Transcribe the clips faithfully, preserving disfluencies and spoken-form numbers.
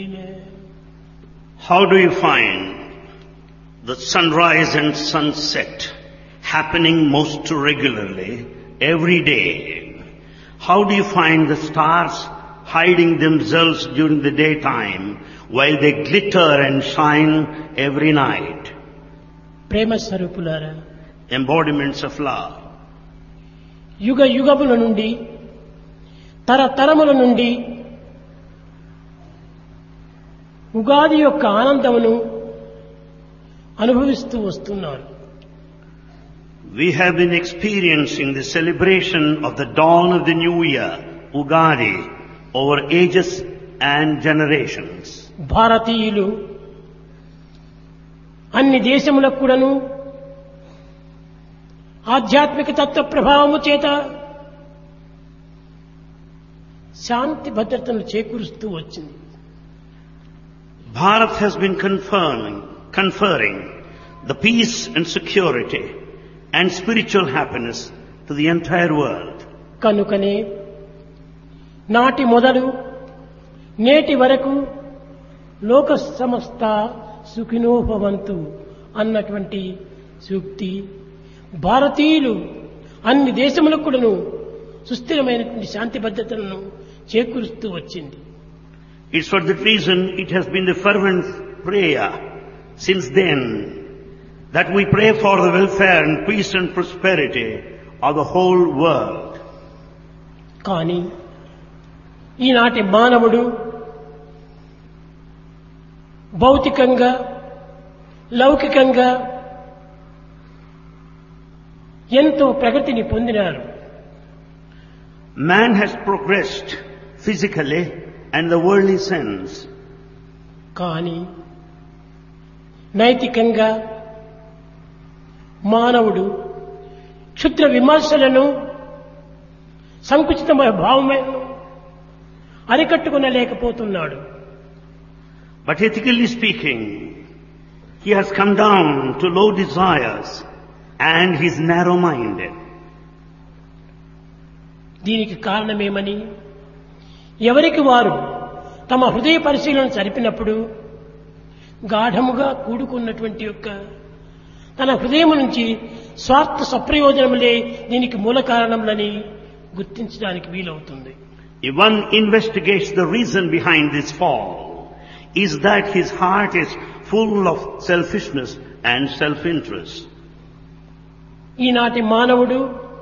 How do you find the sunrise and sunset happening most regularly every day? How do you find the stars hiding themselves during the daytime while they glitter and shine every night? ప్రేమ స్వరూపులారా, Embodiments of love. యుగ యుగముల నుండి తరతరముల నుండి ఉగాది యొక్క ఆనందమును అనుభవిస్తూ వస్తున్నారు. We have been experiencing the celebration of the dawn of the new year, Ugadi, over ages and generations. భారతీయులు అన్ని దేశములకు కూడాను ఆధ్యాత్మిక తత్వ ప్రభావము చేత శాంతి భద్రతను చేకూరుస్తూ వచ్చింది. Bharat has been conferring, conferring the peace and security and spiritual happiness to the entire world. కనుకనే నాటి మొదలు నేటి వరకు లోక సమస్త సుఖినో భవంతు అన్నటువంటి సూక్తి భారతీయులు అన్ని దేశములకు కూడాను సుస్థిరమైనటువంటి శాంతి భద్రతలను చేకూరుస్తూ వచ్చింది. It's for that reason it has been the fervent prayer since then that we pray for the welfare and peace and prosperity of the whole world. కానీ ఈనాటి మానవుడు భౌతికంగా లౌకికంగా ఎంతో ప్రగతిని పొందినారు. Man has progressed physically and the worldly sense. కానీ నైతికంగా మానవుడు క్షుద్ర విమర్శలను సంకుచితమైన భావములను అరికట్టుకొనలేకపోతున్నాడు. But ethically speaking, he has come down to low desires and he is narrow-minded. దీనికి కారణమేమని ఎవరికి వారు తమ హృదయ పరిశీలన జరిపినప్పుడు గాఢముగా కూడుకున్నటువంటి యొక్క తన హృదయం నుంచి స్వార్థ సప్రయోజనములే దీనికి మూల కారణములని గుర్తించడానికి వీలవుతుంది. If one investigates the reason behind this fall, is that his heart is full of selfishness and self-interest. ఈనాటి మానవుడు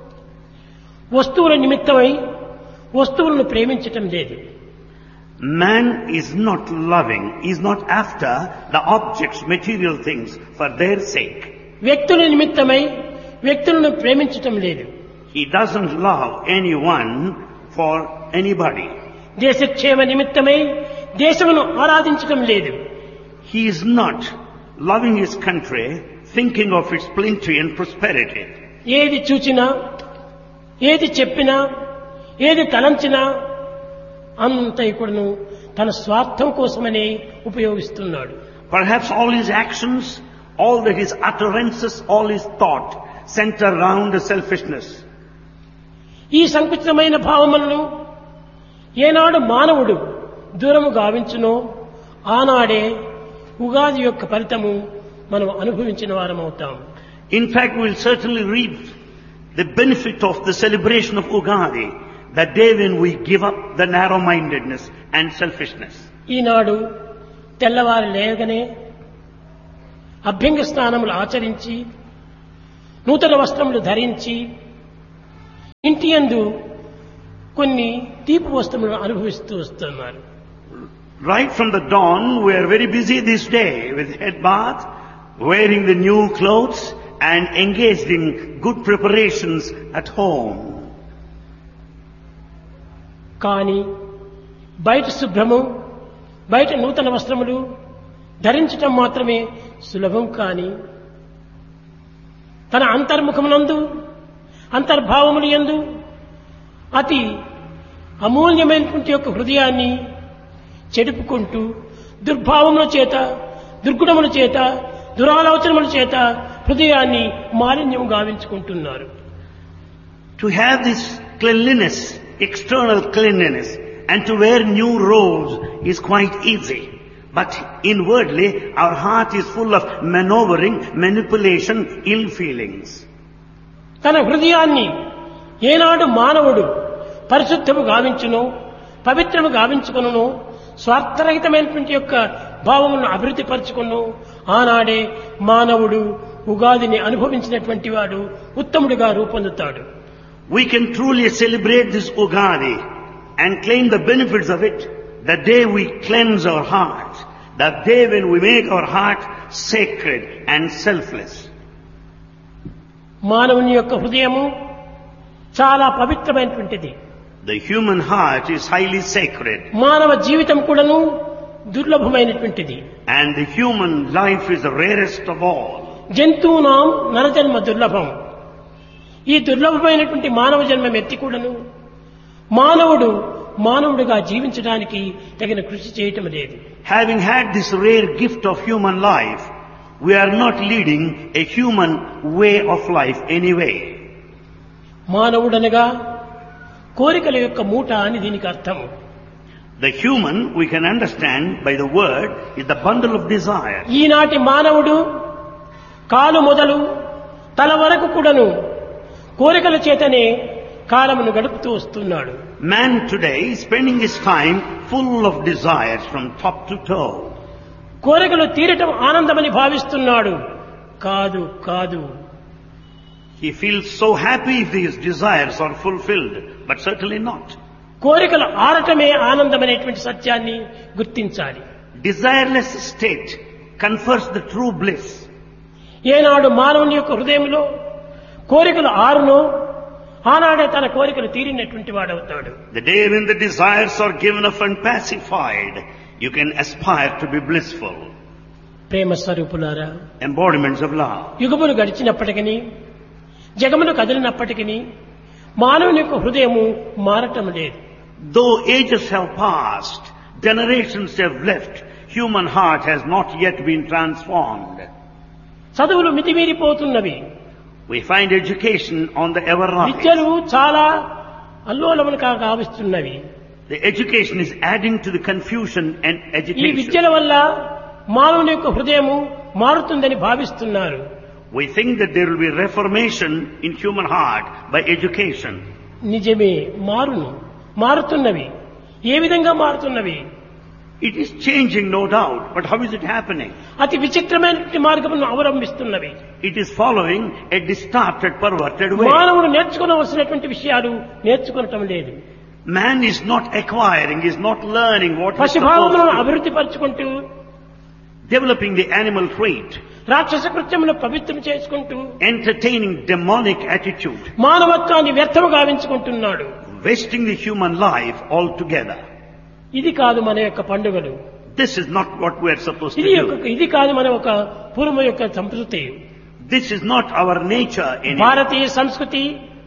వస్తువుల నిమిత్తమై వస్తువులను ప్రేమించటం లేదు. Man is not loving, is not after the objects, material things for their sake. వ్యక్తుల నిమిత్తమై వ్యక్తులను ప్రేమించటం లేదు. He doesn't love anyone for anybody. దేశక్షేమ నిమిత్తమై దేశమును ఆరాధించటం లేదు. He is not loving his country, thinking of its plenty and prosperity. ఏది చూచినా ఏది చెప్పినా ఏది తలంచినా అంతై కూడాను తన స్వార్థం కోసమనే ఉపయోగిస్తున్నాడు. Perhaps all his actions, all that his utterances, all his thought center around the selfishness. ఈ సంకుచితమైన భావములను ఏనాడు మానవుడు దూరము గావించునో ఆనాడే ఉగాది యొక్క ఫలితము మనం అనుభవించిన వారమవుతాం. In fact, we will certainly reap the benefit of the celebration of Ugadi, that day when we give up the narrow-mindedness and selfishness. ఈనాడు తెల్లవారి లేగనే అభ్యంగ స్నానములు ఆచరించి నూతన వస్త్రములు ధరించి ఇంటి యందు కొన్ని తీపి వస్తువులను అనుభవిస్తూ వస్తున్నారు. Right from the dawn, we are very busy this day with head bath, wearing the new clothes and engaged in good preparations at home. కానీ బయట శుభ్రము, బయట నూతన వస్త్రములు ధరించటం మాత్రమే సులభం. కాని తన అంతర్ముఖమునందు అంతర్భావములు యందు అతి అమూల్యమైనటువంటి యొక్క హృదయాన్ని చెడుపుకుంటూ దుర్భావముల చేత దుర్గుణముల చేత దురాలోచనముల చేత హృదయాన్ని మాలిన్యం గావించుకుంటున్నారు. To have this cleanliness, external cleanliness and to wear new robes is quite easy. But inwardly, our heart is full of maneuvering, manipulation, ill feelings. తన హృదయాన్ని ఏనాడు మానవుడు పరిశుద్ధము గావించును, పవిత్రము గావించుకొనును, స్వార్థరహితమైనటువంటి యొక్క భావమును అభివృద్ధి పరచుకొను, ఆనాడే మానవుడు ఉగాదిని అనుభవించినటువంటి వాడు ఉత్తముడిగా రూపొందుతాడు. We can truly celebrate this Ugadi and claim the benefits of it the day we cleanse our heart, the day when we make our heart sacred and selfless. మానవుని యొక్క హృదయము చాలా పవిత్రమైనటువంటిది. The human heart is highly sacred. మానవ జీవితం కూడాను దుర్లభమైనటువంటిది. And the human life is the rarest of all. జంతువునాం నరజన్మ దుర్లభం. ఈ దుర్లభమైనటువంటి మానవ జన్మం ఎత్తి కూడాను మానవుడు మానవుడిగా జీవించడానికి తగిన కృషి చేయటం లేదు. Having had this rare gift of human life, we are not leading a human way of life anyway. మానవుడనగా కోరికల యొక్క మూట అని దీనికి అర్థం. The human, we can understand by the word, is the bundle of desire. ఈనాటి మానవుడు కాలు మొదలు తల వరకు కూడాను కోరికల చేతనే కాలమును గడుపుతూ వస్తున్నాడు. Man today is spending his time full of desires from top to toe. కోరికలు తీరటం ఆనందమని భావిస్తున్నాడు. కాదు కాదు. He feels so happy if his desires are fulfilled, but certainly not. కోరికలు ఆరటమే ఆనందమనేటువంటి సత్యాన్ని గుర్తించాలి. Desireless state confers the true bliss. ఏనాడు మానవుని యొక్క హృదయంలో కోరికలు ఆరునో ఆనాడే తన కోరికలు తీరినటువంటి వాడవుతాడు. The day when the desires are given up and pacified, you can aspire to be blissful. ప్రేమ స్వరూపులారా, embodiments of love. యుగములు గడిచినప్పటికీ జగములు కదిలినప్పటికీ మానవుని యొక్క హృదయము మారటం లేదు. Though ages have passed, generations have left, human heart has not yet been transformed. చదువులు మితిమీరిపోతున్నవి. We find education on the ever rise. విద్యలు చాలా అల్లోలములుగా గావిస్తున్నవి. The education is adding to the confusion and ఈ agitation. విద్యల వల్ల మానవుని యొక్క హృదయము మారుతుందని భావిస్తున్నారు. We think that there will be reformation in human heart by education. నిజమే, మారును, మారుతున్నవి. ఏ విధంగా మారుతున్నవి? It is changing, no doubt, but how is it happening? అతి విచిత్రమైనటువంటి మార్గమును అవలంబిస్తున్నవి. It is following a distorted, perverted way. మానవుడు నేర్చుకోవలసినటువంటి విషయాలు నేర్చుకోవటం లేదు. Man is not acquiring, is not learning what he is supposed పశుభావములను to. అభివృద్ధి పరచుకుంటూ Developing the animal trait, రాక్షస కృత్యములు పవిత్రం చేసుకుంటూ entertaining demonic attitude, మానవత్వాన్ని వ్యర్థము గావించుకుంటున్నాడు. wasting the human life altogether. ఇది కాదు మన యొక్క పండుగలు. This is not what we are supposed to ఇది యొక్క do. ఇది కాదు మన ఒక పూర్వ యొక్క సంస్కృతి. This is not our nature anymore. భారతీయ సంస్కృతి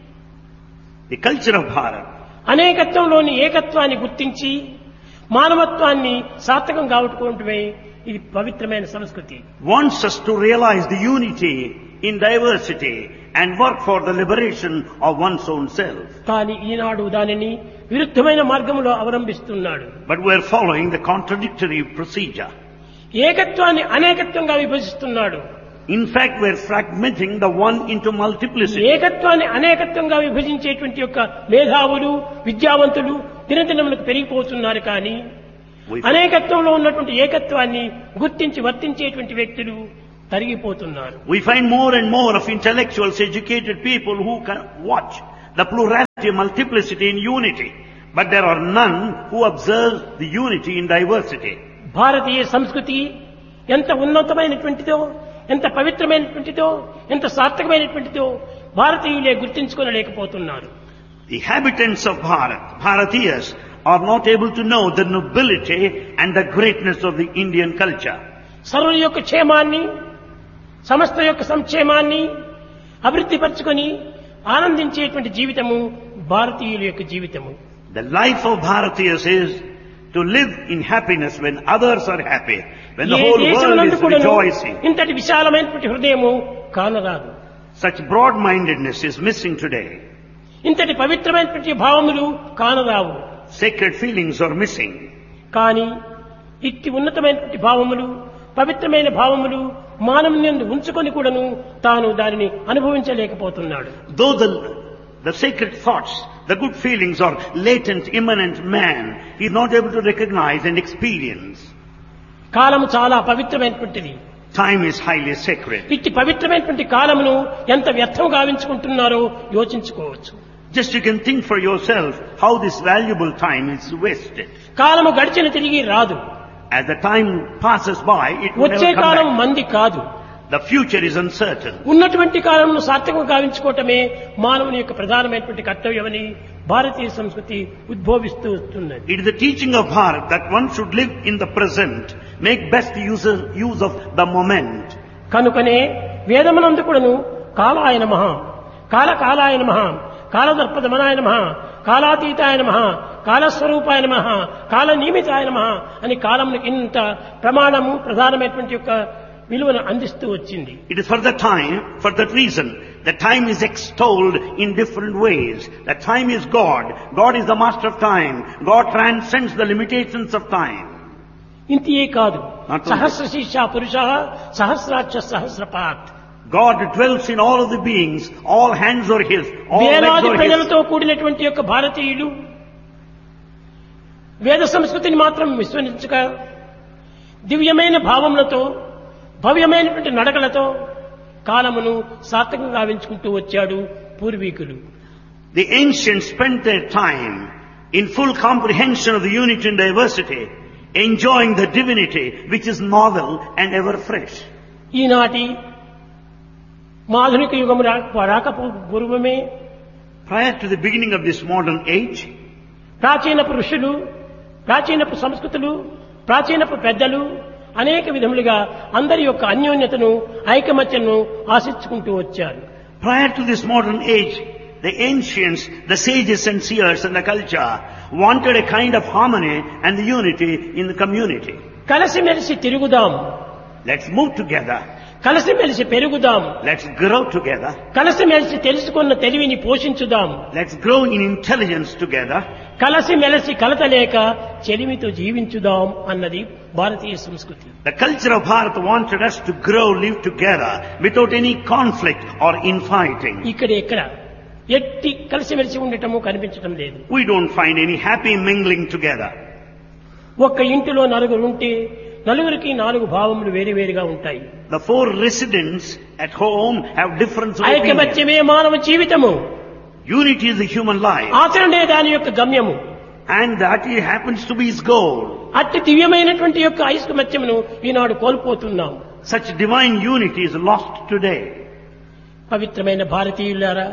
The culture of Bharat అనేకత్వంలోని ఏకత్వాన్ని గుర్తించి మానవత్వాన్ని సార్థకం కావటమే ఇది పవిత్రమైన సంస్కృతి. wants us to realize the unity in diversity and work for the liberation of one's own self. కానీ ఈనాడు దానిని విరుద్ధమైన మార్గంలో అవలంబిస్తున్నాడు. But we are following the contradictory procedure. ఏకత్వాన్ని అనేకత్వంగా విభజిస్తున్నాడు. In fact, we are fragmenting the one into multiplicity. ఏకత్వాన్ని అనేకత్వంగా విభజించేటువంటి యొక్క మేధావులు, విద్యావంతులు దినదినములకు పెరిగిపోతున్నారు. కానీ We- అనేకత్వంలో ఉన్నటువంటి ఏకత్వాన్ని గుర్తించి వర్తించేటువంటి వ్యక్తులు తరిగిపోతున్నారు. We find more and more of intellectuals, educated people who can watch the plurality, multiplicity in unity. But there are none who observe the unity in diversity. భారతీయ సంస్కృతి ఎంత ఉన్నతమైనటువంటిదో, ఎంత పవిత్రమైనటువంటిదో, ఎంత సార్థకమైనటువంటిదో భారతీయులే గుర్తించుకోలేకపోతున్నారు. The inhabitants of Bharat, Bharatiyas, are not able to know the nobility and the greatness of the Indian culture. సర్వుల యొక్క క్షేమాన్ని, సమస్త యొక్క సంక్షేమాన్ని అభివృద్ధి పరచుకొని ఆనందించేటువంటి జీవితము భారతీయుల యొక్క జీవితము. The life of Bharatiyas is to live in happiness when others are happy, when the A whole world దేశమునందు is కూడాను rejoicing. ఇంతటి విశాలమైనటువంటి హృదయము కానరాదు. Such broad-mindedness is missing today. ఇంతటి పవిత్రమైనటువంటి భావములు కానరావు. Sacred feelings are missing. కానీ ఇట్టి ఉన్నతమైనటువంటి భావములు పవిత్రమైన భావములు మానవుని ఉంచుకొని కూడాను తాను దానిని అనుభవించలేకపోతున్నాడు. Though the, the sacred thoughts, the good feelings are latent, immanent man, he is not able to recognize and experience. కాలము చాలా పవిత్రమైనటువంటిది. Time is highly sacred. ఇట్టి పవిత్రమైనటువంటి కాలమును ఎంత వ్యర్థం గావించుకుంటున్నారో యోచించుకోవచ్చు. Just you can think for yourself how this valuable time is wasted. కాలము గడిచిన తిరిగి రాదు. As the time passes by, it will వచ్చే never కాలం come back. మంది కాదు. The future is uncertain. ఉన్నటువంటి కాలంను సార్థకంగా గావించుకోవటమే మానవుని యొక్క ప్రధానమైనటువంటి కర్తవ్యమని భారతీయ సంస్కృతి ఉద్భవిస్తూ వస్తున్నది. It is the teaching of Bharat that one should live in the present, make best use of, use of the moment. కనుకనే వేదమునందు కూడాను కాలాయ నమః, కాల కాలాయ నమః, కాలదర్పదమనాయ నమః, కాలాతీతాయ నమః, కాలస్వరూపాయ నమః, కాల నియమితాయ నమః అని కాలంను ఇంత ప్రమాణము ప్రధానమైనటువంటి యొక్క విలువను అందిస్తూ వచ్చింది. It is for the time, for that reason, the time is extolled in different ways. The time is God. God is the master of time. God transcends the limitations of time. ఇంతియే కాదు, Not only- సహస్ర శీర్ష పురుష సహస్రాక్ష సహస్రపాత్. God dwells in all of the beings. All hands are His. All legs వేలాది are His. ప్రజలతో కూడినటువంటి యొక్క భారతీయులు వేద సంస్కృతిని మాత్రం విస్మరించక దివ్యమైన భావములతో భవ్యమైనటువంటి నడకలతో కాలమును సార్థకంగా గావించుకుంటూ వచ్చాడు పూర్వీకులు. The ancients spent their time in full comprehension of the unity and diversity, enjoying the divinity which is novel and ever fresh. ఈనాటి ఆధునిక యుగము రాక పూర్వమే Prior to the beginning of this modern age, ప్రాచీనపు ఋషులు, ప్రాచీనపు సంస్కృతులు, ప్రాచీనపు పెద్దలు అనేక విధములుగా అందరి యొక్క అన్యోన్యతను ఐకమత్యను ఆశించుకుంటూ వచ్చారు. prior to this modern age, the ancients, the sages and seers and the culture wanted a kind of harmony and the unity in the community. కలిసిమెలిసి తిరుగుదాం, Let's move together. కలిసిమెలిసి పెరుగుదాం, Let's grow together. కలిసిమెలిసి తెలుసుకున్న తెలివిని పోషించుదాం, Let's grow in intelligence together. కలిసిమెలిసి కలతలేక చెలిమితో జీవించుదాం అన్నది భారతీయ సంస్కృతి. The culture of Bharat wanted us to grow, live together without any conflict or infighting. ఇక్కడ ఎక్కడ ఎట్టి కలిసిమెలిసి ఉండటము కనిపించటం లేదు. We don't find any happy mingling together. ఒక్క ఇంటిలో నలుగురు ఉంటే నలుగురికి నాలుగు భావములు వేరువేరుగా ఉంటాయి. The four residents at home have different opinions. ఐకమత్యమే మానవ జీవితము, Unity is the human life, ఆచరణే దాని యొక్క గమ్యము. and that it happens to be his goal. అట్టి దివ్యమైనటువంటి యొక్క ఐకమత్యమును ఈనాడు కోల్పోతున్నాం. Such divine unity is lost today. పవిత్రమైన భారతీయులారా,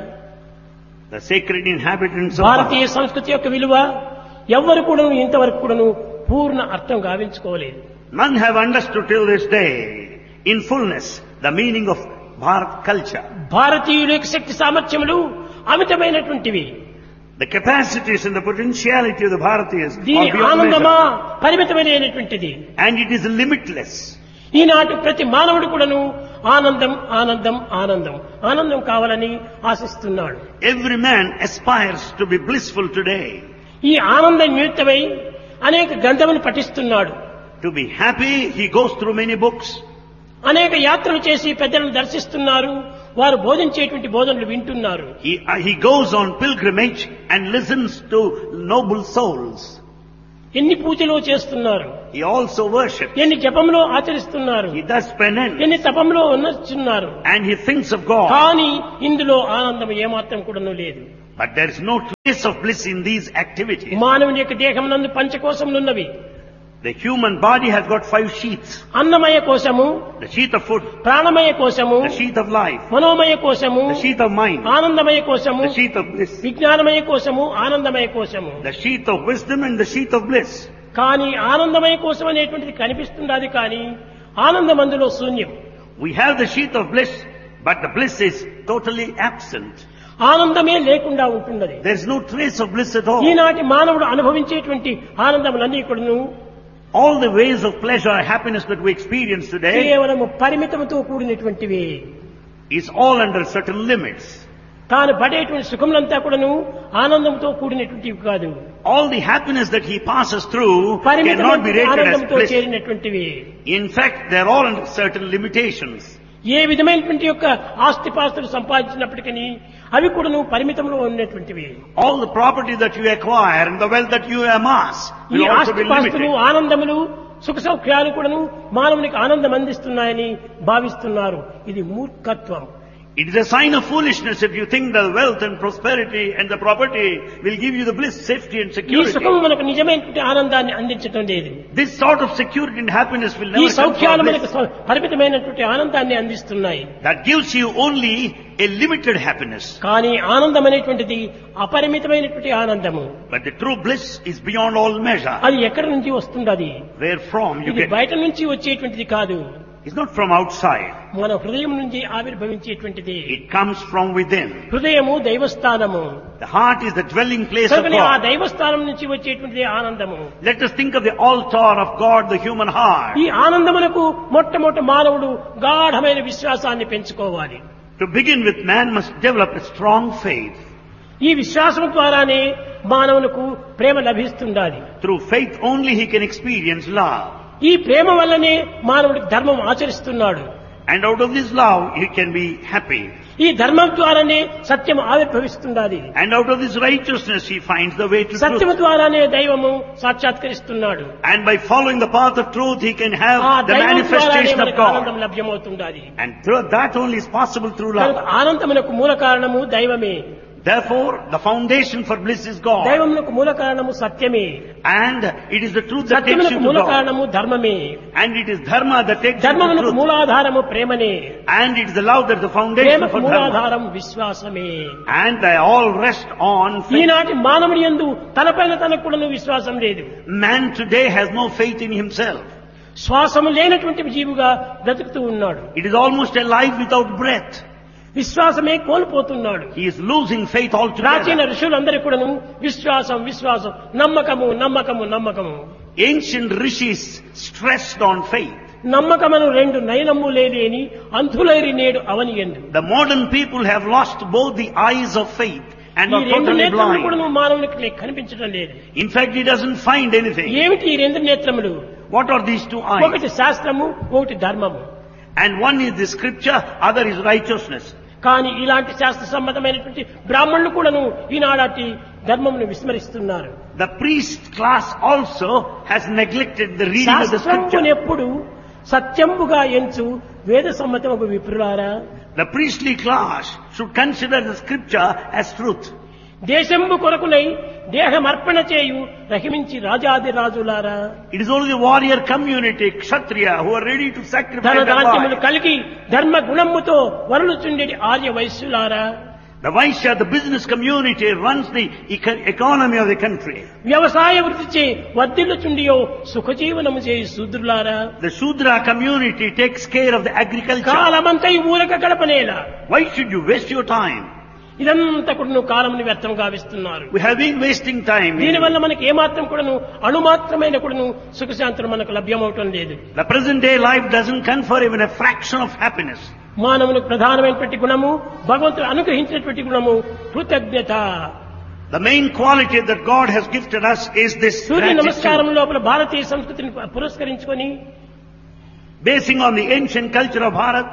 The sacred inhabitants of Bharatiya Bharat, సంస్కృతి యొక్క విలువ ఎవ్వరు కూడాను ఇంతవరకు కూడాను పూర్ణ అర్థం గావించుకోలేదు. none have understood till this day in fullness the meaning of Bharat culture. భారతీయుల యొక్క శక్తి సామర్థ్యములు అమితమైనటువంటివి. The capacities and the potentiality of the Bharatiyas దీని are beyond ఆనందమా measure. పరిమితమైనటువంటిది. And it is limitless. ఈనాటి ప్రతి మానవుడు కూడాను ఆనందం ఆనందం ఆనందం ఆనందం కావాలని ఆశిస్తున్నాడు. Every man aspires to be blissful today. ఈ ఆనంద నిమిత్తమై అనేక గ్రంథములు పఠిస్తున్నాడు. To be happy, he goes through many books. అనేక యాత్రలు చేసి పెద్దలను దర్శిస్తున్నారు. వారు బోధించేటువంటి బోధనలు వింటున్నారు. He, uh, he goes on pilgrimage and listens to noble souls. ఎన్ని పూజలు చేస్తున్నారు, He also worships. ఎన్ని జపంలో ఆచరిస్తున్నారు, He does penance. ఎన్ని తపంలో ఉన్నస్తున్నారు. And he thinks of God. కానీ ఇందులో ఆనందం ఏమాత్రం కూడాను లేదు. But there is no trace of bliss in these activities. మానవుని యొక్క దేహం నందు పంచకోశములున్నవి. The human body has got five sheaths. అన్నమయ కోశము, The sheath of food, ప్రాణమయ కోశము, the sheath of life, మనోమయ కోశము, the sheath of mind, ఆనందమయ కోశము, the sheath of bliss, విజ్ఞానమయ కోశము, ఆనందమయ కోశము. the sheath of wisdom and the sheath of bliss. కానీ ఆనందమయ కోశం అనేటువంటిది కనిపిస్తున్నది, కానీ ఆనందం అందులో శూన్యం. We have the sheath of bliss, but the bliss is totally absent. ఆనందమే లేకుండా ఉంటున్నది. There is no trace of bliss at all. ఈనాటి మానవుడు అనుభవించేటువంటి ఆనందములన్నీ కూడాను All the ways of pleasure and happiness that we experience today కేవలము పరిమితముతో కూడినటువంటివి. is all under certain limits. తాను పడేటువంటి సుఖములంతా కూడాను ఆనందంతో కూడినటువంటివి కాదు. All the happiness that he passes through cannot be పరిమితమైన rated as ఆనందంతో bliss. చేరినటువంటివి. In fact, they are all under certain limitations. ఏ విధమైనటువంటి యొక్క ఆస్తిపాస్తులు సంపాదించినప్పటికీ అవి కూడాను పరిమితంలో ఉన్నటువంటివి. All the property that you acquire and the wealth that you amass ఈ will also be ఆస్తిపాస్తులు limited. ఆనందములు సుఖ సౌఖ్యాలు కూడాను మానవునికి ఆనందం అందిస్తున్నాయని భావిస్తున్నారు. ఇది మూర్ఖత్వం. It is a sign of foolishness if you think the wealth and prosperity and the property will give you the bliss, safety and ఈ security. సుఖం మనకు నిజమైనటువంటి ఆనందాన్ని అందించడం లేదు. This sort of security and happiness will ఈ never come సౌఖ్యాలు from మనకు bliss. స- పరిమితమైనటువంటి ఆనందాన్ని అందిస్తున్నాయి. That gives you only a limited happiness. కానీ ఆనందం అనేటువంటిది అపరిమితమైనటువంటి ఆనందము. But the true bliss is beyond all measure. అది ఎక్కడి నుంచి వస్తుంది? అది Where from you ఇది get బయట నుంచి వచ్చేటువంటిది కాదు, it's not from outside. మన హృదయం నుంచి ఆవిర్భవించేటువంటిది. It comes from within. హృదయము దైవస్థానము. The heart is the dwelling place of కనుకనే ఆ God. దైవస్థానం నుంచి వచ్చేటువంటిది ఆనందము. Let us think of the altar of God, the human heart. ఈ ఆనందమునకు మొట్టమొదటి మానవుడు గాఢమైన విశ్వాసాన్ని పెంచుకోవాలి. To begin with, man must develop a strong faith. ఈ విశ్వాసం ద్వారానే మానవులకు ప్రేమ లభిస్తుండాలి. Through faith only he can experience love. ఈ ప్రేమ వల్లనే మానవుడికి ధర్మం ఆచరిస్తున్నాడు. And out of this love, he can be happy. ఈ ధర్మం ద్వారానే సత్యం ఆవిర్భవిస్తుండాలి. And out of this righteousness, he finds the way to సత్యము truth. ద్వారానే దైవము సాక్షాత్కరిస్తున్నాడు. And by following the path of truth, he can have ఆ the దైవం ద్వారానే manifestation of మనకు God. ఆనందం లభ్యమవుతుండాలి. And through that only is possible through కనుక love. ఆనందమునకు మూల కారణము దైవమే. Therefore, the foundation for bliss is God. దైవమునకు మూల కారణము సత్యమే. And it is the truth that takes you సత్యమునకు to మూల God. కారణము ధర్మమే. And it is dharma that takes you to ధర్మమునకు truth. మూలాధారము ప్రేమనే. And it is the love that is the foundation ప్రేమకు for dharma. మూలాధారం విశ్వాసమే. And they all rest on faith. ఈనాటి మానవుని యందు తనపైన తనకు కూడాను విశ్వాసం లేదు. Man today has no faith in himself. శ్వాసము లేనటువంటి జీవుగా బ్రతుకుతూ ఉన్నాడు. It is almost a life without breath. విశ్వాసమే కోల్పోతున్నాడు. He is losing faith ప్రాచీన altogether. ఋషులందరూ కూడాను విశ్వాసం విశ్వాసం నమ్మకము నమ్మకము నమ్మకము. Ancient rishis stressed on faith. నమ్మకమను రెండు నయనమ్ము లేని అంధులైరి నేడు అవనియందు. The modern people have lost both the eyes of faith and ఈ are రెండు totally నేత్రములు blind. కూడాను మానవునికి కనిపించడం లేదు. In fact, he doesn't find anything. ఏమిటి ఈ రెండు నేత్రములు? What are these two eyes? ఒకటి శాస్త్రము, ఒకటి ధర్మము. And one is the scripture, other is righteousness. కానీ ఇలాంటి శాస్త్ర సంబంధమైనటువంటి బ్రాహ్మణులు కూడాను ఈనాటి ధర్మమును విస్మరిస్తున్నారు. The priest class also has neglected the reading of the scripture. శాస్త్రమునెప్పుడు సత్యముగా ఎంచు వేద Sammatamu విప్రులారా. The priestly class should consider the scripture as truth. దేశంబు కొరకునై దేహమర్పణ చేయు రహిమించి రాజాది రాజులారా. It is only the warrior community, kshatriya, who are ready to ధన sacrifice their ధాన్యములు lives. కలిగి ధర్మ గుణముతో వరులుచుండేటి Arya వైశ్యులారా. The Vaishya, the business community, runs the eco- economy of the country. వ్యవసాయ వృత్తిచే వర్ధిల్లుచుండియో సుఖజీవనము చేయి శూద్రులారా. The Shudra community takes care of the agriculture. కాలమంతై ఊరక గడపనేలా. Why should you waste your time? ఇదంతా కూడా కాలముని వ్యర్థం గావిస్తున్నారు. We have been wasting time. దీనివల్ల మనకి ఏమాత్రం కూడాను అణుమాత్రమైన కూడాను సుఖశాంతులు మనకు లభ్యమవటం లేదు. The present day life doesn't confer even a fraction of happiness. మానవునికి ప్రధానమైనటువంటి గుణము భగవంతుడు అనుగ్రహించినటువంటి గుణము కృతజ్ఞత. The main quality that God has gifted us is this Surya gratitude. నమస్కారం లోపల భారతీయ సంస్కృతిని పురస్కరించుకొని Basing on the ancient culture of Bharat,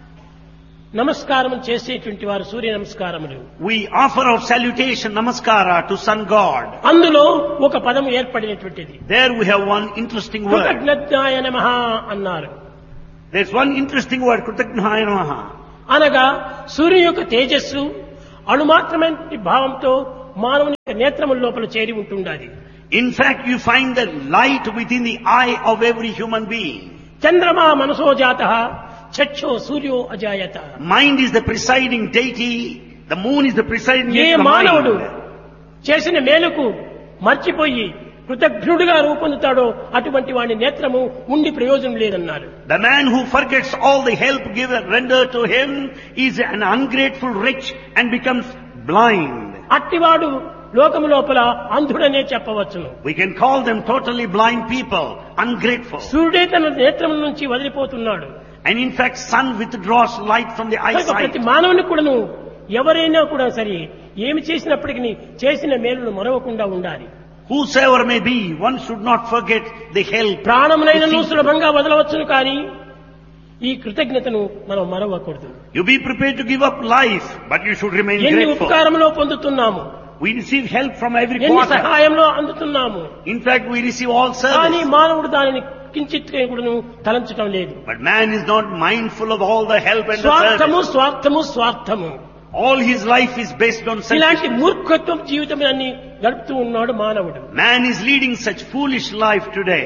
నమస్కారం చేసేటువంటి వారు సూర్య నమస్కారములు. we offer our salutation, namaskara, to Sun God. అందులో ఒక పదం ఏర్పడినటువంటిది. There we have one interesting word. కృతజ్ఞాయ నమః అన్నారు. There's one interesting word, Krutagnaya Namaha. అనగా సూర్యుని యొక్క తేజస్సు అణుమాత్రమైన భావంతో మానవుని యొక్క నేత్రముల లోపల చేరి ఉంటుండాలి. In fact, you find the light within the eye of every human being. చంద్రమా మనసో జాతః చక్షో సూర్యో అజాయత. Mind is the presiding deity. The moon is the presiding A deity of the మానవుడు mind. చేసిన మేలుకు మర్చిపోయి కృతజ్ఞుడిగా రూపొందుతాడో అటువంటి వాడి నేత్రము ఉండి ప్రయోజనం లేదన్నారు. The man who forgets all the help given rendered to him is an ungrateful wretch and becomes blind. అట్టివాడు లోకము లోపల అంధుడనే చెప్పవచ్చును. We can call them totally blind people, ungrateful. సూర్యుడే తన నేత్రముల నుంచి వదిలిపోతున్నాడు. And in fact, sun withdraws light from the కనుక eyesight. ప్రతి మానవుని కూడాను ఎవరైనా కూడా సరే ఏమి చేసినప్పటికీ చేసిన మేలును మరవకుండా ఉండాలి. Whosoever may be, one should not forget the help. ప్రాణమునైనను సులభంగా వదలవచ్చును కానీ ఈ కృతజ్ఞతను మనం మరవకూడదు. You be prepared to give up life, but you should remain ఎన్ని grateful. ఉపకారంలో పొందుతున్నాము, We receive help from every ఎన్ని quarter. సహాయంలో అందుతున్నాము, In fact, we receive all కానీ service. మానవుడు దానిని కించిత్ కూడాను తలంచటం లేదు. But man is not mindful of all the help and the స్వార్థము service. స్వార్థము స్వార్థము All his life is based on ఇలాంటి selfishness. మూర్ఖత్వం జీవితాన్ని గడుపుతూ ఉన్నాడు మానవుడు. Man is leading such foolish life today.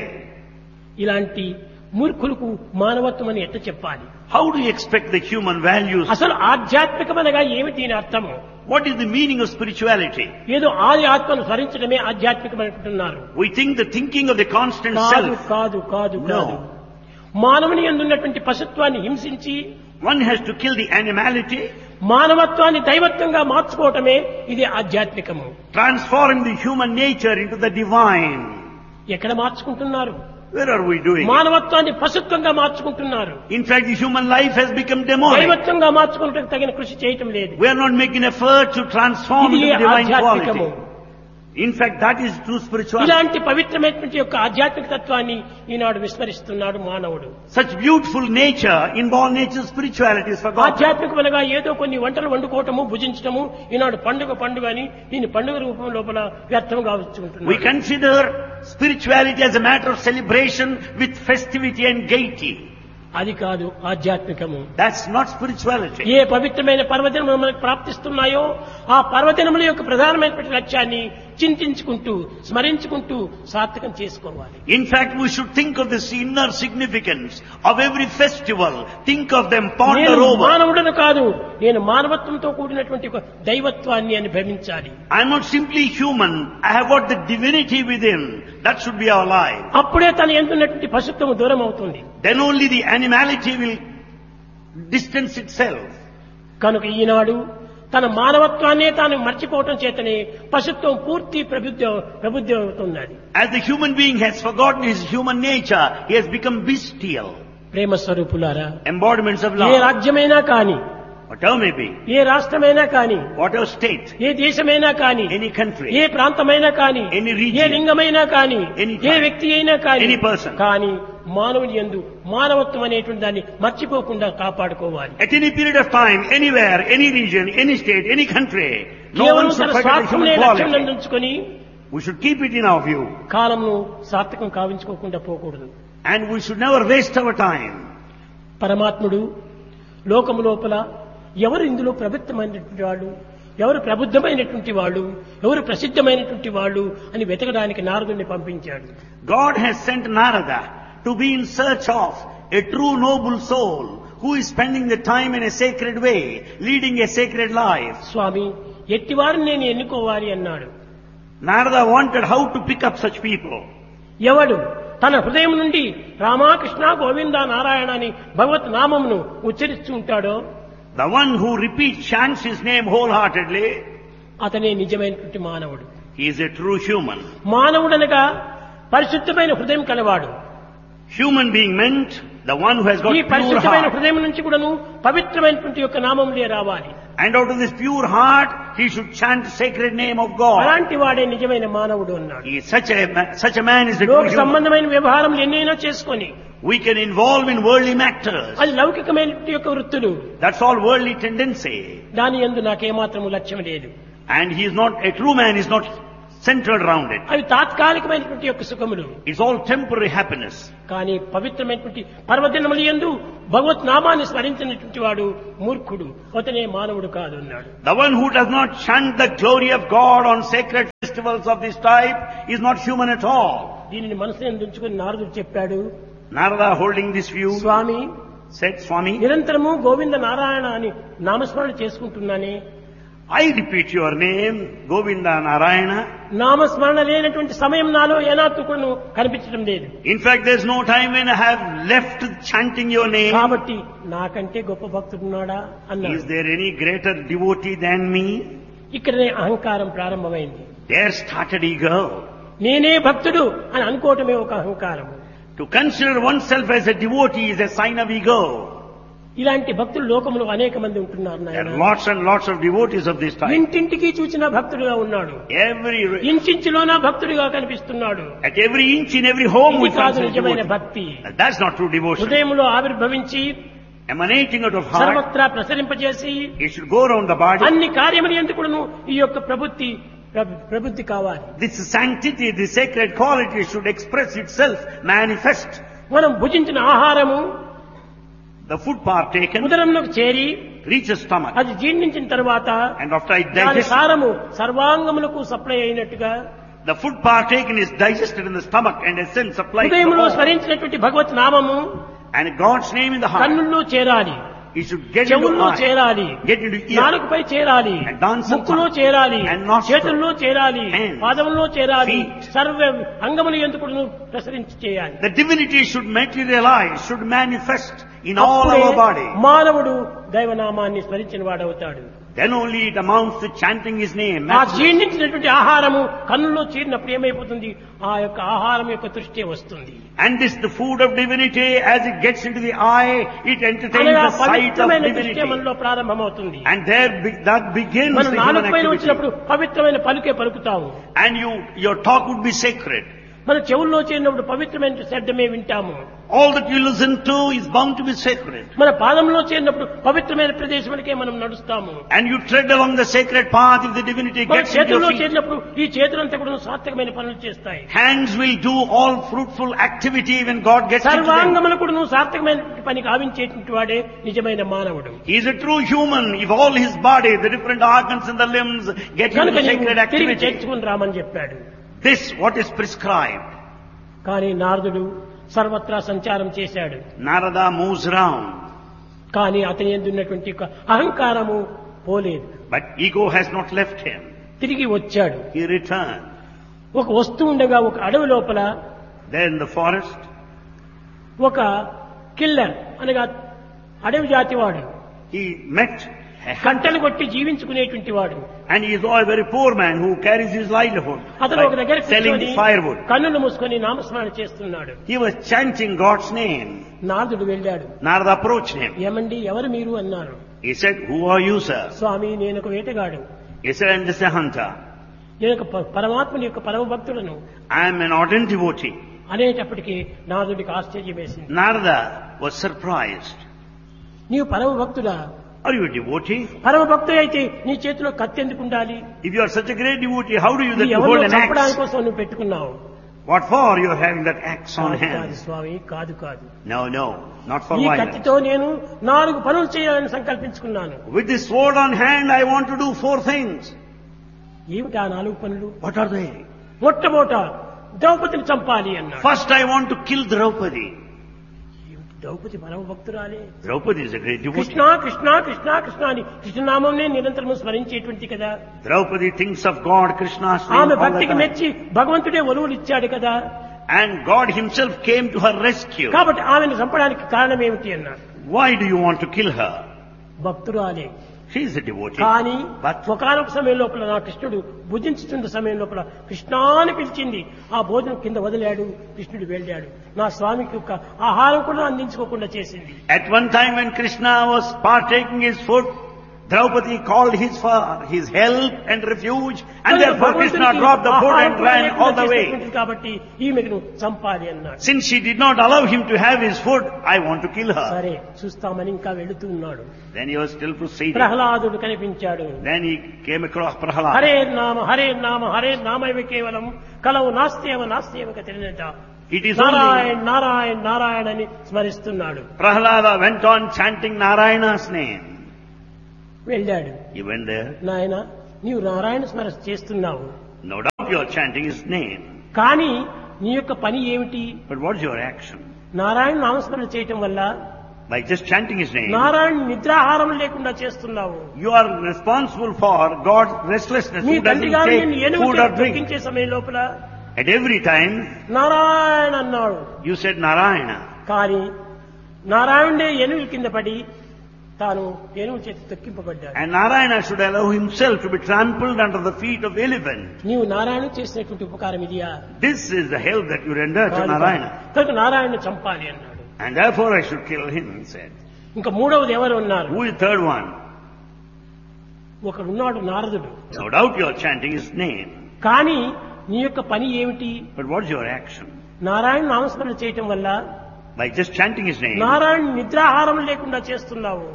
ఇలాంటి మూర్ఖులకు మానవత్వం అని ఎట్లా చెప్పాలి? How do you expect the human values? అసలు ఆధ్యాత్మికమనగా ఏమిటి దీని అర్థము? What is the meaning of spirituality? ఏదో ఆది ఆత్మను స్మరించడమే ఆధ్యాత్మికమంటున్నారు. We think the thinking of the constant కాదు self. కాదు కాదు No. కాదు. మానవుని యందున్నటువంటి పశుత్వాన్ని హింసించి One has to kill the animality, మానవత్వాన్ని దైవత్వంగా మార్చుకోవటమే ఇది ఆధ్యాత్మికము. transform the human nature into the divine. ఎక్కడ మార్చుకుంటున్నారు? Where are we doing? మానవత్వాన్ని పశుత్వంగా మార్చుకుంటున్నారు. In fact, the human life has become demonic. దైవత్వంగా మార్చుకోవడానికి తగిన కృషి చేయటం లేదు. We are not making effort to transform ఇది into divine ఆధ్యాత్మికము. quality. In fact, that is true spirituality. ఇలాంటి పవిత్రమైనటువంటి యొక్క ఆధ్యాత్మిక తత్వాన్ని ఈనాడు విస్మరిస్తున్నాడు మానవుడు. Such beautiful nature, inborn nature spirituality is forgotten. ఆధ్యాత్మికమనగా ఏదో కొన్ని వంటలు వండుకోవటము భుజించటము ఈనాడు పండుగ పండుగ అని దీని పండుగ రూపం లోపల వ్యర్థం We కావచ్చుకుంటున్నాడు. consider spirituality as a matter of celebration with festivity and gaiety. అది కాదు ఆధ్యాత్మికము. That's not spirituality. ఏ పవిత్రమైన పర్వదినములు మనకు ప్రాప్తిస్తున్నాయో ఆ పర్వదినముల యొక్క ప్రధానమైనటువంటి లక్ష్యాన్ని చింతించుకుంటూ స్మరించుకుంటూ సార్థకం చేసుకోవాలి. In fact, we should think of this inner significance of every festival. Think of them, ponder నేను over. మానవుడను కాదు, నేను మానవత్వంతో కూడినటువంటి ఒక దైవత్వాన్ని అని భ్రమించాలి. I'm not simply human. I have got the divinity within. That should be our life. అప్పుడే తన ఎందున్నటువంటి పశుత్వము దూరం అవుతుంది. Then only the animality will distance itself. కనుక ఈనాడు తన మానవత్వాన్నే తాను మర్చిపోవటం చేతనే పశుత్వం పూర్తి ప్రబుద్ధ ప్రబుద్ధి అవుతున్నది. As the human being has forgotten his human nature, he has become bestial. ప్రేమ స్వరూపులారా, Embodiments of ఏ love. రాజ్యమైనా కాని, Whatever may be, ఏ రాష్ట్రమైనా కాని, whatever state, ఏ దేశమైనా కాని, any country, ఏ ప్రాంతమైనా కాని, Any region, ఏ లింగమైనా కాని, any ఏ tribe, వ్యక్తి అయినా కాని, any person. కాని మానవుని యందు మానవత్వం అనేటువంటి దాన్ని మర్చిపోకుండా కాపాడుకోవాలి. at any period of time, anywhere, any region, any state, any country, no one కేవలం should తన forget the స్వార్థంనే human లక్ష్యం quality. నందుకొని We should keep it in our view. కాలంను సార్థకం కావించుకోకుండా పోకూడదు. And we should never waste our time. పరమాత్ముడు లోకము లోపల ఎవరు ఇందులో ప్రబుద్ధమైనటువంటి వాళ్ళు, ఎవరు ప్రబుద్ధమైనటువంటి వాళ్ళు, ఎవరు ప్రసిద్ధమైనటువంటి వాళ్ళు అని వెతకడానికి నారదుని పంపించాడు. God has sent Narada to be in search of a true noble soul who is spending the time in a sacred way, leading a sacred life. స్వామి, ఎట్టివారిని నేను ఎన్నుకోవాలి అన్నాడు. Narada wanted how to pick up such people. ఎవడు తన హృదయం నుండి రామకృష్ణ గోవింద నారాయణ అని భగవత్ నామమును ఉచ్చరిస్తూ ఉంటాడో, The one who repeats, chants his name wholeheartedly, అతనే నిజమైనటువంటి మానవుడు. he is a true human. మానవుడనగా పరిశుద్ధమైన హృదయం కలవాడు. Human being meant the one who has got ఈ pure పరిశుద్ధమైన heart. హృదయం నుంచి కూడాను పవిత్రమైనటువంటి యొక్క నామములే రావాలి. And out of this pure heart, he should chant the sacred name of God. అలాంటి వాడే నిజమైన మానవుడు అన్నాడు. He is such a, ma- such a man is a లోక true human. సంబంధమైన వ్యవహారములు ఎన్నైనా చేసుకొని We can involve in worldly matters. అది లౌకికమైనటువంటి యొక్క వృత్తులు, That's all worldly tendency. దాని యందు నాకేమాత్రము లక్ష్యం లేదు. And he is not, a true man is not centered around it. అవి తాత్కాలికమైనటువంటి యొక్క సుఖములు. It's all temporary happiness. కానీ పవిత్రమైనటువంటి పర్వదినముల యందు భగవత్ నామాన్ని స్మరించినటువంటి వాడు మూర్ఖుడు, అతనే మానవుడు కాదు అన్నాడు. The one who does not chant the glory of God on sacred festivals of this type is not human at all. దీనిని మనసుని ఉంచుకుని నారదుడు చెప్పాడు, Narada, holding this view, Swamy, said, Swami, నిరంతరము గోవింద నారాయణ అని నామస్మరణ చేసుకుంటున్నానే, I repeat your name, Govinda Narayana. నామస్మరణ లేనటువంటి సమయం నాలో ఏనాత్మకును కనిపించడం లేదు. In fact, there's no time when I have left chanting your name. కాబట్టి నాకంటే గొప్ప భక్తుడున్నాడా అన్నాడు. Is there any greater devotee than me? ఇక్కడనే అహంకారం ప్రారంభమైంది. There started ego. నేనే భక్తుడు అని అనుకోవటమే ఒక అహంకారం. To consider oneself as a devotee is a sign of ego. ఇలాంటి భక్తులు లోకంలో అనేక మంది ఉంటున్నారు There are నాయన. lots and lots of devotees of this type. ఇంటింటికి చూచిన భక్తుడిగా ఉన్నాడు, Every, ఇంచించిలోన భక్తుడిగా కనిపిస్తున్నాడు. at every inch in every home we ఇది find కాదు such నిజమైన devotee. భక్తి. And that's not true devotion. హృదయంలో ఆవిర్భవించి Emanating out of heart, సర్వత్రా ప్రసరింపజేసి it should go around the body. అన్ని కార్యములు ఎందుకును ఈ యొక్క ప్రబుద్ధి ప్రబు- ప్రబుద్ధి కావాలి. This sanctity, this sacred quality should express itself, manifest. మనం భుజించిన ఆహారము The food partaken ఉదరంలోకి చేరి reaches stomach. అది జీర్ణించిన తర్వాత And after it దాని digests, సారము సర్వాంగములకు సప్లై అయినట్టుగా the food partaken is digested in the stomach and essence supplied to the హృదయంలో whole. స్మరించినటువంటి భగవత్ నామము And God's name in the heart. కన్నుల్లో చేరాలి, It should get into చెవుల్లో eye, చేరాలి, get into ear, నాలుకపై చేరాలి, And dance ముక్కులో upon, చేరాలి, and nostril, చేతుల్లో చేరాలి, hands, పాదముల్లో చేరాలి, feet. సర్వ అంగములు ఎందుకు ప్రసరించి చేయాలి. The divinity should materialize, should manifest in all అప్పుడే our body. మానవుడు దైవనామాన్ని స్మరించిన వాడవుతాడు. Then only it amounts to chanting His name. ఆ జీర్ణించినటువంటి ఆహారము కన్నులో చేరినప్పుడు ఏమైపోతుంది, ఆ యొక్క ఆహారం యొక్క దృష్టి వస్తుంది. And this, the food of divinity, as it gets into the eye, it entertains అనగా the sight of పవిత్రమైన దృష్టి divinity. మనలో ప్రారంభమవుతుంది. And there, be- that begins మనం the human నాలుగు పైన activity. వచ్చినప్పుడు పవిత్రమైన పలుకే పలుకుతాము. And you, your talk would be sacred. మన చెవుల్లో చేరినప్పుడు పవిత్రమైన శబ్దమే వింటాము. All that you listen to is bound to be sacred. మన పాదంలో చేరినప్పుడు పవిత్రమైన ప్రదేశములకే మనం నడుస్తాము. And you tread along the sacred path if the divinity మన gets into చేతుల్లో your feet. చేరినప్పుడు ఈ చేతులంతా కూడా సాత్వికమైన పనులు చేస్తాయి. Hands will do all fruitful activity when God gets into them. సర్వాంగములు కూడా నువ్వు సాత్వికమైన పని గావించేటువంటి వాడే నిజమైన మానవుడు. He is a true human if all his body, the different organs and the limbs get into కనుక sacred నీవు తిరిగి activity. చేర్చుకుని రామని చెప్పాడు. This, what is prescribed. కానీ నారదుడు సర్వత్రా సంచారం చేశాడు. Narada moves around, కానీ అతని యందు ఉన్నటువంటి ఒక అహంకారము పోలేదు. but ego has not left him. తిరిగి వచ్చాడు. He returned. ఒక వస్తువు ఉండగా ఒక అడవి లోపల There in the forest, ఒక కిల్లర్ అనగా అడవి జాతివాడు, he met a కంటలు కొట్టి జీవించుకునేటువంటి వాడు. and he is a very poor man who carries his livelihood అతను ఒక by దగ్గర selling కూర్చొని firewood. కన్నులు మూసుకొని నామస్మరణ చేస్తున్నాడు. He was chanting God's name. నారదుడు వెళ్ళాడు. Narada approached him. ఏమండి ఎవరు మీరు అన్నారు. He said, "Who are you, sir?" స్వామి నేను ఒక వేటగాడు, He said, "I'm just a hunter. నేను ఒక ప- పరమాత్ముని యొక్క పరమ భక్తులను I am an ardent devotee." అనేటప్పటికీ నారదుడికి ఆశ్చర్యం వేసింది. Narada was surprised. నీవు పరమ భక్తుడా? Are you a devotee? పరమ భక్తుడు అయితే నీ చేతిలో కత్తి ఎందుకు ఉండాలి? If you are such a great devotee, how do you that ఇది you hold ఎవరినో an చంపడానికి axe? కోసం నువ్వు పెట్టుకున్నావు. What for you are having that axe on కాదు కాదు hand? స్వామి, కాదు కాదు. No, no, not for ఈ violence. కత్తితో నేను నాలుగు పనులు చేయాలని సంకల్పించుకున్నాను. With this sword on hand, I want to do four things. ఏమిటి ఆ నాలుగు పనులు? What are they? మొట్టమొదట ద్రౌపదిని చంపాలి అన్నాడు. First, I want to kill Draupadi. ఏమిటి ద్రౌపది పరమ భక్తురాలే. Draupadi is a great devotee. Krishna Krishna Krishna Krishna అని కృష్ణనామంనే నిరంతరం స్మరించేటువంటి కదా. Draupadi thinks of God, Krishna's name ఆమె all the భక్తికి time. మెచ్చి భగవంతుడే ఒలువులు ఇచ్చాడు కదా. And God himself came to her rescue. కాబట్టి ఆమెను చంపడానికి కారణం ఏమిటి అన్నాడు. Why do you want to kill her? భక్తురాలే. She is a devotee. కానీ But ఒకనొక సమయం లోపల నా కృష్ణుడు భుజించుతున్న సమయం లోపల కృష్ణ అని పిలిచింది. ఆ భోజనం కింద వదిలాడు, కృష్ణుడు వెళ్ళాడు. నా స్వామికి ఒక ఆహారం కూడా అందించుకోకుండా చేసింది. at one time when Krishna was partaking his food, Draupadi called his for his help and refuge, and therefore Krishna dropped the food and ran all the way. కాబట్టి ఈమెను చంపాలి అన్నాడు. Since she did not allow him to have his food, I want to kill her. సరే చూస్తామని ఇంకా వెళుతూ ఉన్నాడు. Then he was still proceeding. ప్రహ్లాదుడు కనిపించాడు. Then he came across Prahlada. Hare నామ హరే నామ హరే నామైవ కేవలం కలవు నాస్త్యేవ నాస్త్యేవ తెలియట. It is only Narayana Narayana Narayana అని స్మరిస్తున్నాడు. Prahlada went on chanting Narayana's name. వెళ్ళాడు. He went there. నాయన నీవు నారాయణ స్మరణ చేస్తున్నావు, No doubt you are chanting his name. కానీ నీ యొక్క పని ఏమిటి? But what is your action? Narayana నామస్మరణ చేయటం వల్ల By just chanting his name, Narayana నిద్రాహారం లేకుండా చేస్తున్నావు. you are responsible for God's restlessness. Me Who తండ్రి doesn't గారు take నిన్ను ఏనుగు food or చేత drink. తొక్కించే సమయం లోపల At every time, నారాయణ అన్నాడు. you said Narayana. కానీ నారాయణుడే ఏనుగు కింద పడి తాను ఏనుగు చేతి తొక్కింపబడ్డాడు. And Narayana should allow himself to be trampled under the feet of elephant. నీవు నారాయణ చేసినటువంటి ఉపకారం ఇదియా? This is the help that you render to కాదు. Narayana. కనుక నారాయణ చంపాలి అన్నాడు. And therefore I should kill him, he said. ఇంకా మూడవది ఎవరు ఉన్నారు? Who is the third one? ఒకడున్నాడు నారదుడు. No doubt you are chanting his name. కానీ నీ యొక్క పని ఏమిటి? But what is your action? Narayana నామస్మరణ చేయటం వల్ల By just chanting his name, Narayana నిద్రాహారం లేకుండా చేస్తున్నావు.